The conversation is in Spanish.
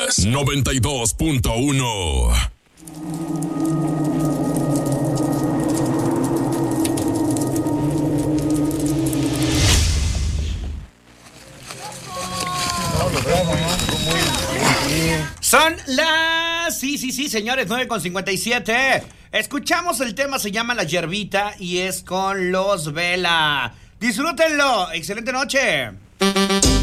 92.1. Son las... Sí, señores, 9:57. Escuchamos el tema, se llama La Yerbita y es con Los Vela. Disfrútenlo. Excelente noche.